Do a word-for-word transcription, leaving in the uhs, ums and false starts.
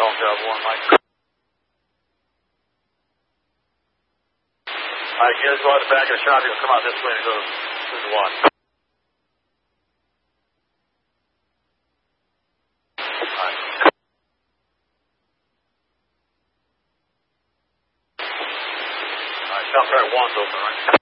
Call job one, Mike. Alright, you guys go out the back of the shop, you'll come out this way and go to the one. Alright. Alright, shop car one's open, right?